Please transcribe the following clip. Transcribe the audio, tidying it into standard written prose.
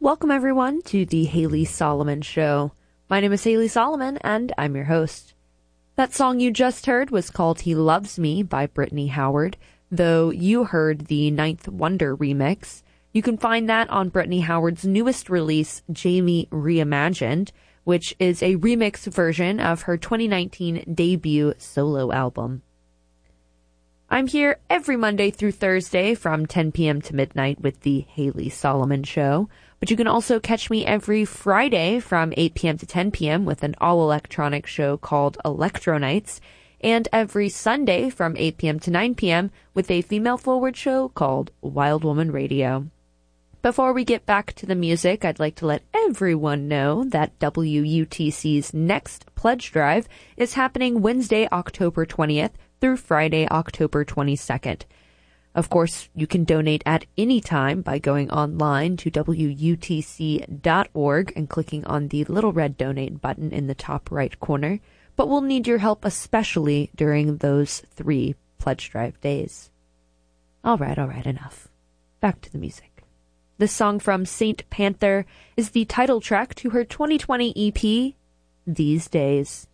Welcome everyone to the Haley Solomon Show. My name is Haley Solomon and I'm your host. That song you just heard was called He Loves Me by Brittany Howard, though you heard the Ninth Wonder remix. You can find that on Brittany Howard's newest release, Jamie Reimagined, which is a remix version of her 2019 debut solo album. I'm here every Monday through Thursday from 10 p.m. to midnight with the Haley Solomon Show. But you can also catch me every Friday from 8 p.m. to 10 p.m. with an all-electronic show called Electro Nights, and every Sunday from 8 p.m. to 9 p.m. with a female-forward show called Wild Woman Radio. Before we get back to the music, I'd like to let everyone know that WUTC's next pledge drive is happening Wednesday, October 20th through Friday, October 22nd. Of course, you can donate at any time by going online to WUTC.org and clicking on the little red donate button in the top right corner, but we'll need your help especially during those 3 pledge drive days. All right, enough. Back to the music. This song from Saint Panther is the title track to her 2020 EP, These Days.